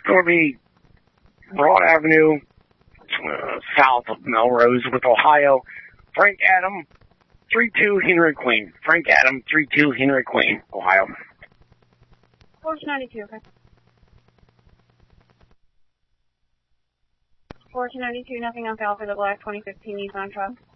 going to be Broad Avenue, south of Melrose with Ohio. Frank Adam, 32 Henry Queen. Frank Adam, 32 Henry Queen, Ohio. 1492, okay. 1492, nothing on file for the black 2015 Nissan truck.